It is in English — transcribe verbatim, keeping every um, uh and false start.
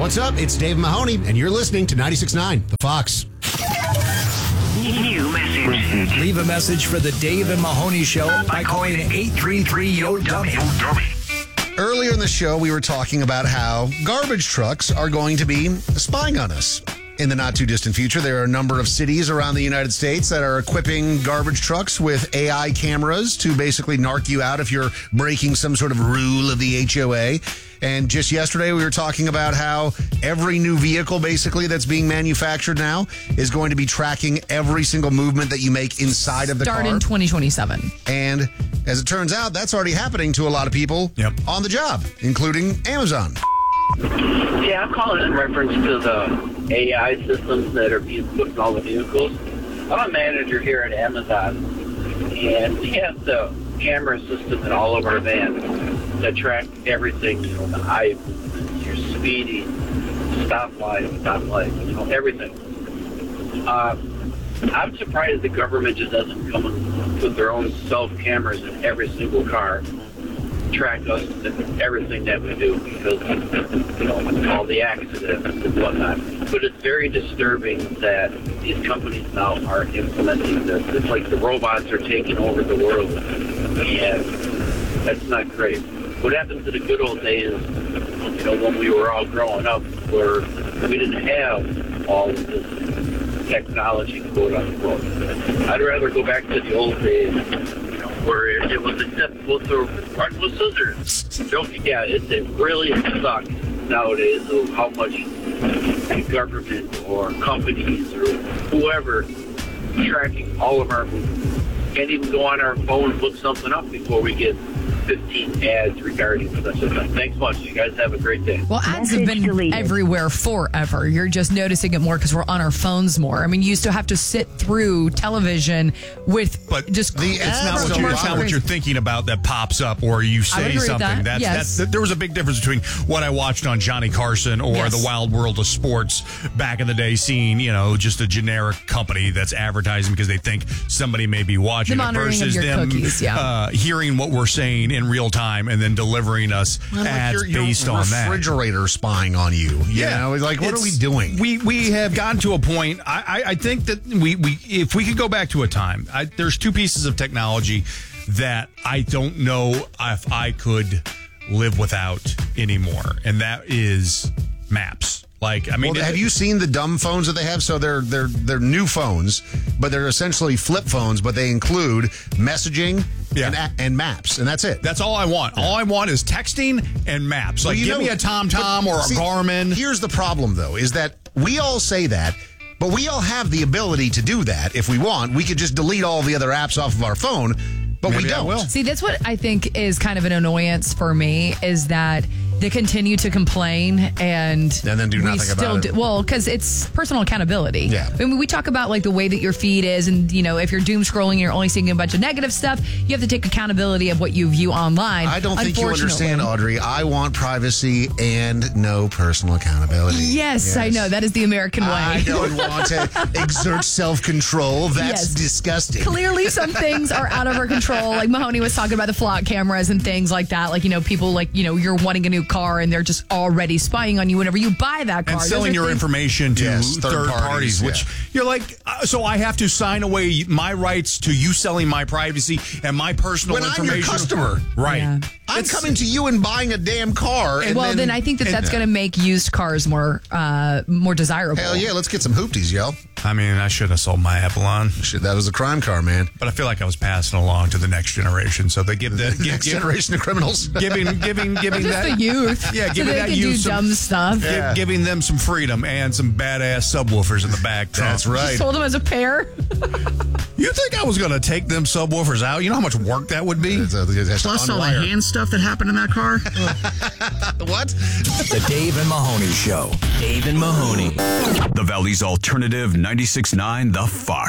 What's up? It's Dave Mahoney, and you're listening to ninety-six point nine, The Fox. New message. Leave a message for the Dave and Mahoney Show by calling eight three three, Y O W. Earlier in the show, we were talking about how garbage trucks are going to be spying on us. In the not-too-distant future, there are a number of cities around the United States that are equipping garbage trucks with A I cameras to basically narc you out if you're breaking some sort of rule of the H O A. And just yesterday, we were talking about how every new vehicle, basically, that's being manufactured now is going to be tracking every single movement that you make inside of the Start car. in twenty twenty-seven. And as it turns out, that's already happening to a lot of people Yep. on the job, including Amazon. Yeah, I'm calling in reference to the A I systems that are being put in all the vehicles. I'm a manager here at Amazon, and we have the camera system in all of our vans that track everything, you know, the eye movements, your speeding, stop line, stop light, you know, everything. Uh, I'm surprised the government just doesn't come and put their own self-cameras in every single car, track us and everything that we do, because, you know, all the accidents and whatnot. But it's very disturbing that these companies now are implementing this. It's like the robots are taking over the world, and that's not great. What happened to the good old days, you know, when we were all growing up, where we didn't have all of this technology going on the road? I'd rather go back to the old days, where it, it was acceptable to run with scissors. Joking, yeah, it, it really sucks nowadays of how much the government or companies or whoever tracking all of our movements. Can't even go on our phone and look something up before we get fifteen ads regarding such a thing. Thanks much. You guys have a great day. Well, ads have been deleted. everywhere forever. You're just noticing it more because we're on our phones more. I mean, you used to have to sit through television with But just the it's not what you're, it's not what you're thinking about that pops up or you say agree with something. that. That's Yes. that's there was a big difference between what I watched on Johnny Carson or Yes. the Wild World of Sports back in the day, seeing, you know, just a generic company that's advertising because they think somebody may be watching The it monitoring of versus your them cookies, yeah. uh, hearing what we're saying in real time and then delivering us Well, like ads your, your based on that. refrigerator spying on you. You Yeah. know, like, what It's- are we doing? We we have gotten to a point. I, I, I think that we, we if we could go back to a time, I, there's two pieces of technology that I don't know if I could live without anymore, and that is maps. Like, I mean, Well, have you seen the dumb phones that they have? So they're they're they're new phones, but they're essentially flip phones, but they include messaging Yeah. and a- and maps, and that's it. That's all I want. All I want is texting and maps. Like, Well, you give know- me a TomTom but or a see, Garmin. Here's the problem, though, is that we all say that, but we all have the ability to do that if we want. We could just delete all the other apps off of our phone, but Maybe we I don't. will. See, that's what I think is kind of an annoyance for me is that they continue to complain and, And then do we nothing still about it. do, well, because it's personal accountability. Yeah. I mean, we talk about like the way that your feed is, and you know, if you're doom scrolling, you're only seeing a bunch of negative stuff. You have to take accountability of what you view online. I don't think you Unfortunately. understand, Audrey. I want privacy and no personal accountability. Yes, I know that is the American way. I don't want to exert self-control. That's Yes. disgusting. Clearly, some things are out of our control. Like Mahoney was talking about the flock cameras and things like that. Like, you know, people like, you know, you're wanting a new car and they're just already spying on you whenever you buy that car. And Those selling are your things- information to Yes, third, third parties, parties, which yeah. you're like, uh, so I have to sign away my rights to you selling my privacy and my personal When I'm information. your customer. Right. Yeah. I'm It's- coming to you and buying a damn car. And well, then, then I think that and- that's going to make used cars more uh, more desirable. Hell yeah, let's get some hoopties, yo. I mean, I should have sold my Avalon, Shit, that was a crime car, man. but I feel like I was passing along to the next generation. So they give the The give, next give, generation of criminals. giving giving giving Just that the youth. Yeah, so giving they that can youth do some, dumb stuff. gi- Yeah. giving them some freedom and some badass subwoofers in the back. trunk. That's right. Sold them as a pair. You think I was going to take them subwoofers out? You know how much work that would be? It's, uh, it has to Plus all the unwire. hand stuff that happened in that car. What? The Dave and Mahoney Show. Dave and Mahoney. The Valley's alternative ninety-six point nine, The Fox.